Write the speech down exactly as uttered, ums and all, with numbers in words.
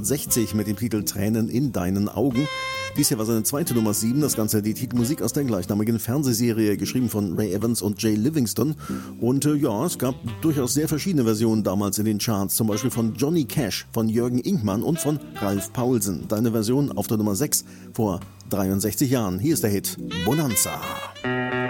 neunzehnhundertsechzig mit dem Titel Tränen in deinen Augen. Dies hier war seine zweite Nummer sieben, das Ganze die Titelmusik aus der gleichnamigen Fernsehserie, geschrieben von Ray Evans und Jay Livingston. Und äh, ja, es gab durchaus sehr verschiedene Versionen damals in den Charts, zum Beispiel von Johnny Cash, von Jürgen Inkmann und von Ralf Paulsen. Deine Version auf der Nummer sechs vor dreiundsechzig Jahren. Hier ist der Hit Bonanza.